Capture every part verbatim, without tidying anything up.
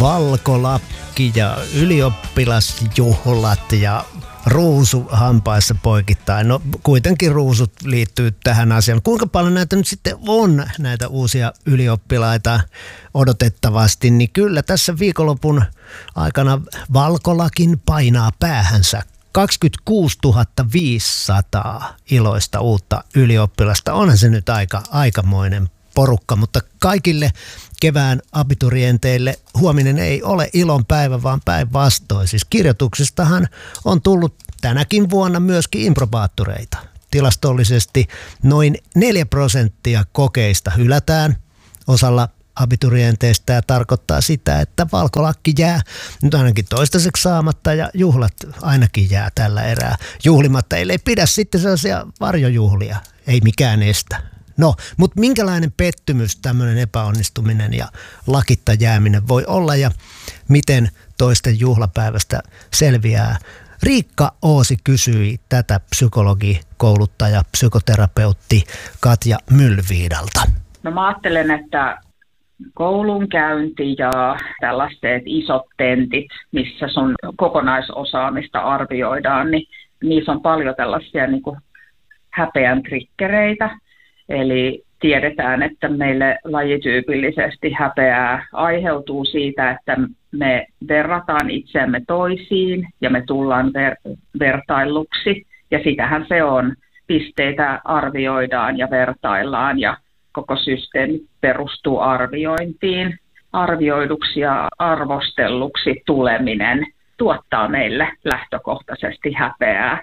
valkolakki ja ylioppilasjuhlat ja ruusu hampaissa poikittain. No kuitenkin ruusut liittyy tähän asiaan. Kuinka paljon näitä nyt sitten on, näitä uusia ylioppilaita odotettavasti, niin kyllä tässä viikonlopun aikana valkolakin painaa päähänsä. kaksikymmentäkuusituhatta viisisataa iloista uutta ylioppilasta. Onhan se nyt aika aikamoinen porukka, mutta kaikille kevään abiturienteille huominen ei ole ilon päivä, vaan päinvastoin. Siis kirjoituksistahan on tullut tänäkin vuonna myöskin improbaattoreita. Tilastollisesti noin neljä prosenttia kokeista hylätään osalla abiturienteista ja tarkoittaa sitä, että valkolakki jää nyt ainakin toistaiseksi saamatta ja juhlat ainakin jää tällä erää juhlimatta. Ellei pidä sitten sellaisia varjojuhlia, ei mikään estä. No, mutta minkälainen pettymys tämmöinen epäonnistuminen ja lakitta jääminen voi olla ja miten toisten juhlapäivästä selviää? Riikka Oosi kysyi tätä psykologi, kouluttaja, psykoterapeutti Katja Myllyviidalta. No mä ajattelen, että koulunkäynti ja tällaiset isot tentit, missä sun kokonaisosaamista arvioidaan, niin niissä on paljon tällaisia niin kuin häpeän triggereitä. Eli tiedetään, että meille lajityypillisesti häpeää aiheutuu siitä, että me verrataan itseämme toisiin ja me tullaan ver- vertailuksi. Ja sitähän se on. Pisteitä arvioidaan ja vertaillaan ja koko systeemi perustuu arviointiin. Arvioiduksi ja arvostelluksi tuleminen tuottaa meille lähtökohtaisesti häpeää.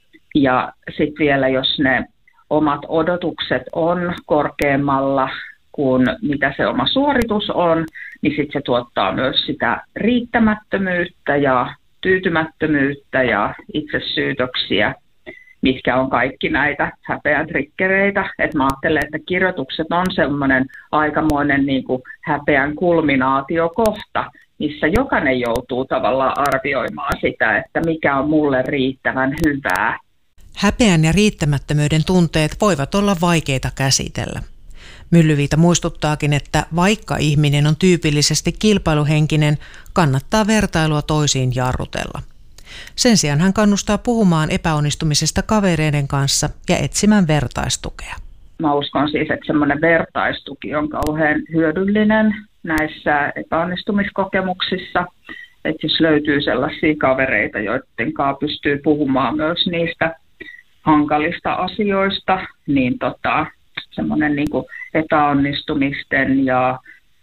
Ja sitten vielä, jos ne omat odotukset on korkeammalla kuin mitä se oma suoritus on, niin sitten se tuottaa myös sitä riittämättömyyttä ja tyytymättömyyttä ja itsesyytöksiä, mitkä on kaikki näitä häpeän triggereitä. Et mä ajattelen, että kirjoitukset on semmoinen aikamoinen niin kuin häpeän kulminaatiokohta, missä jokainen joutuu tavallaan arvioimaan sitä, että mikä on mulle riittävän hyvää. Häpeän ja riittämättömyyden tunteet voivat olla vaikeita käsitellä. Myllyviita muistuttaakin, että vaikka ihminen on tyypillisesti kilpailuhenkinen, kannattaa vertailua toisiin jarrutella. Sen sijaan hän kannustaa puhumaan epäonnistumisesta kavereiden kanssa ja etsimään vertaistukea. Mä uskon siis, että semmoinen vertaistuki on kauhean hyödyllinen näissä epäonnistumiskokemuksissa. Että jos löytyy sellaisia kavereita, joiden kanssa pystyy puhumaan myös niistä hankalista asioista, niin tota, semmoinen niin kuin epäonnistumisten ja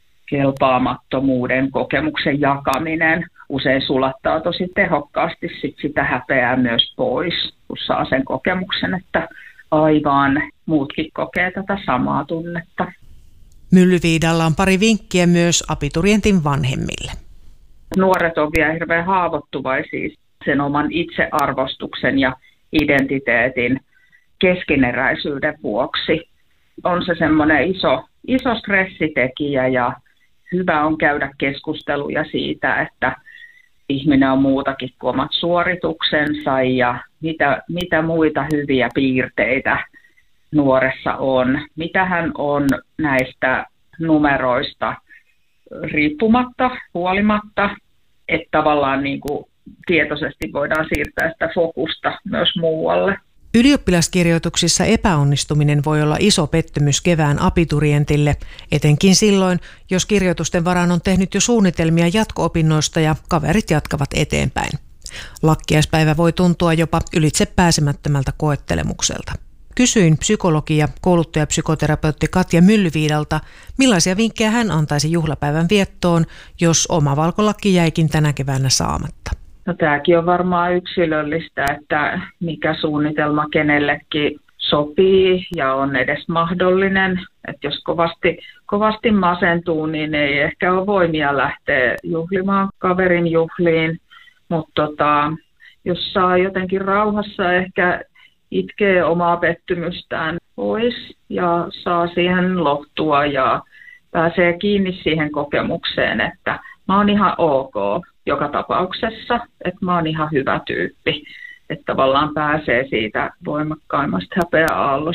kelpaamattomuuden kokemuksen jakaminen usein sulattaa tosi tehokkaasti sit sitä häpeää myös pois, kun saa sen kokemuksen, että aivan muutkin kokee tätä samaa tunnetta. Myllyviidalla on pari vinkkiä myös abiturientin vanhemmille. Nuoret on vielä hirveän haavoittuvaisia sen oman itsearvostuksen ja identiteetin keskeneräisyyden vuoksi. On se semmoinen iso, iso stressitekijä ja hyvä on käydä keskusteluja siitä, että ihminen on muutakin kuin omat suorituksensa ja mitä, mitä muita hyviä piirteitä nuoressa on. Mitä hän on näistä numeroista riippumatta, huolimatta, että tavallaan niin kuin tietoisesti voidaan siirtää sitä fokusta myös muualle. Ylioppilaskirjoituksissa epäonnistuminen voi olla iso pettymys kevään abiturientille, etenkin silloin, jos kirjoitusten varaan on tehnyt jo suunnitelmia jatko-opinnoista ja kaverit jatkavat eteenpäin. Lakkiaispäivä voi tuntua jopa ylitse pääsemättömältä koettelemukselta. Kysyin psykologi- ja kouluttajapsykoterapeutti Katja Myllyviidalta, millaisia vinkkejä hän antaisi juhlapäivän viettoon, jos oma valkolakki jäikin tänä keväänä saamatta. No, tämäkin on varmaan yksilöllistä, että mikä suunnitelma kenellekin sopii ja on edes mahdollinen. Että jos kovasti, kovasti masentuu, niin ei ehkä ole voimia lähteä juhlimaan kaverin juhliin. Mutta tota, jos saa jotenkin rauhassa ehkä itkee omaa pettymystään pois ja saa siihen lohtua ja pääsee kiinni siihen kokemukseen, että mä oon ihan ok joka tapauksessa, että mä oon ihan hyvä tyyppi, että tavallaan pääsee siitä voimakkaimmasta häpeäaallosta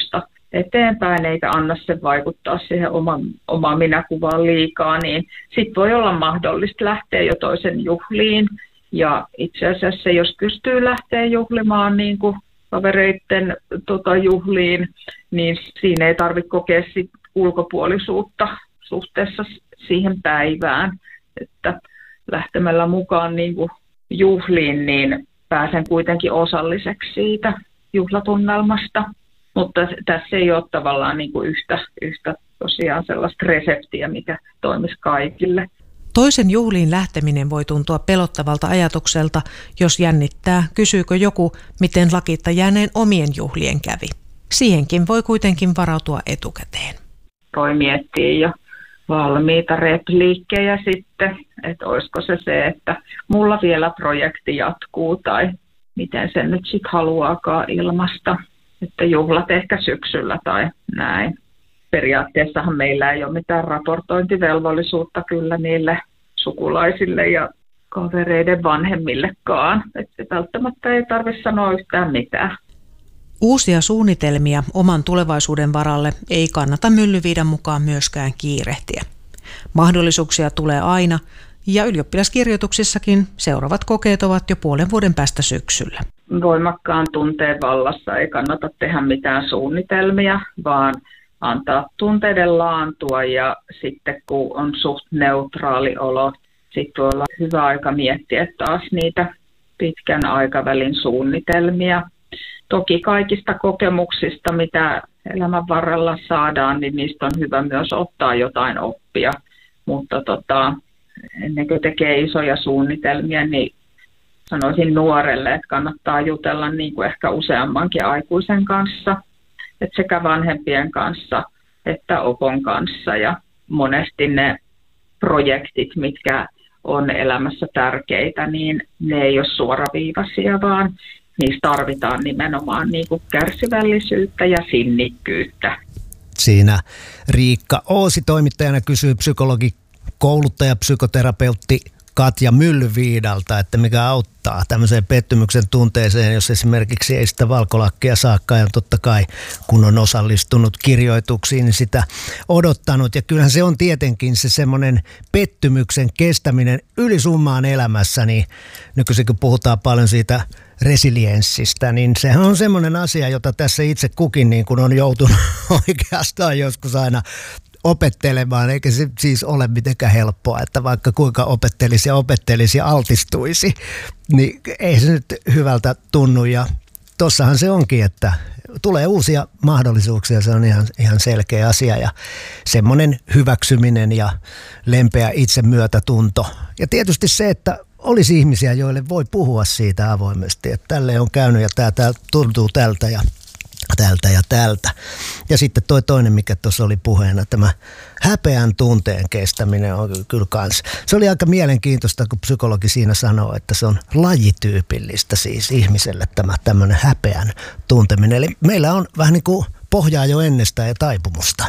eteenpäin eikä anna sen vaikuttaa siihen oman, omaan minäkuvaan liikaa, niin sitten voi olla mahdollista lähteä jo toisen juhliin. Ja itse asiassa jos pystyy lähteä juhlimaan niin kuin kavereiden tota, juhliin, niin siinä ei tarvitse kokea sit ulkopuolisuutta suhteessa siihen päivään, että lähtemällä mukaan niin kuin juhliin, niin pääsen kuitenkin osalliseksi siitä juhlatunnelmasta. Mutta tässä ei ole tavallaan niin kuin yhtä, yhtä tosiaan sellaista reseptiä, mikä toimisi kaikille. Toisen juhliin lähteminen voi tuntua pelottavalta ajatukselta, jos jännittää, kysyykö joku, miten lakitta jääneen omien juhlien kävi. Siihenkin voi kuitenkin varautua etukäteen. Voi miettiä jo valmiita repliikkejä sitten, että olisiko se se, että mulla vielä projekti jatkuu tai miten sen nyt sitten haluaakaan ilmaista, että juhlat ehkä syksyllä tai näin. Periaatteessahan meillä ei ole mitään raportointivelvollisuutta kyllä niille sukulaisille ja kavereiden vanhemmillekaan, että välttämättä ei tarvitse sanoa yhtään mitään. Uusia suunnitelmia oman tulevaisuuden varalle ei kannata Myllyviidan mukaan myöskään kiirehtiä. Mahdollisuuksia tulee aina, ja ylioppilaskirjoituksissakin seuraavat kokeet ovat jo puolen vuoden päästä syksyllä. Voimakkaan tunteen vallassa ei kannata tehdä mitään suunnitelmia, vaan antaa tunteiden laantua ja sitten kun on suht neutraali olo, sitten voi olla hyvä aika miettiä taas niitä pitkän aikavälin suunnitelmia. Toki kaikista kokemuksista, mitä elämän varrella saadaan, niin niistä on hyvä myös ottaa jotain oppia, mutta tota, ennen kuin tekee isoja suunnitelmia, niin sanoisin nuorelle, että kannattaa jutella niin kuin ehkä useammankin aikuisen kanssa, että sekä vanhempien kanssa että opon kanssa. Ja monesti ne projektit, mitkä on elämässä tärkeitä, niin ne ei ole suoraviivaisia, vaan niissä tarvitaan nimenomaan niin kuin kärsivällisyyttä ja sinnikkyyttä. Siinä Riikka Oosi toimittajana kysyy psykologi, kouluttaja, psykoterapeutti Katja Myllyviidalta, että mikä auttaa tämmöiseen pettymyksen tunteeseen, jos esimerkiksi ei sitä valkolakkia saakaan, ja totta kai kun on osallistunut kirjoituksiin, niin sitä odottanut. Ja kyllähän se on tietenkin se semmoinen pettymyksen kestäminen ylisummaan elämässä, niin nykyisin kun puhutaan paljon siitä resilienssistä, niin sehän on semmoinen asia, jota tässä itse kukin niin kun on joutunut oikeastaan joskus aina opettelemaan, eikä se siis ole mitenkään helppoa, että vaikka kuinka opettelisi ja opettelisi ja altistuisi, niin ei se nyt hyvältä tunnu. Ja tossahan se onkin, että tulee uusia mahdollisuuksia, se on ihan, ihan selkeä asia ja semmoinen hyväksyminen ja lempeä itsemyötätunto. Ja tietysti se, että olisi ihmisiä, joille voi puhua siitä avoimesti, että tälle on käynyt ja tämä, tämä tuntuu tältä ja tältä ja tältä. Ja sitten toi toinen, mikä tuossa oli puheena, tämä häpeän tunteen kestäminen on kyllä kans. Se oli aika mielenkiintoista, kun psykologi siinä sanoo, että se on lajityypillistä siis ihmiselle tämä tämmöinen häpeän tunteminen. Eli meillä on vähän niin kuin pohjaa jo ennestään ja taipumusta.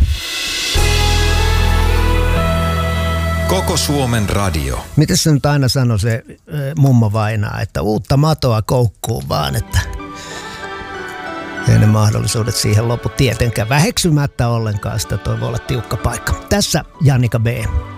Koko Suomen radio. Miten se nyt aina sanoi se äh, mummo Vainaa, että uutta matoa koukkuun vaan, että ei ne mahdollisuudet siihen lopu tietenkään väheksymättä ollenkaan, sitä toi voi olla tiukka paikka. Tässä Jannika B.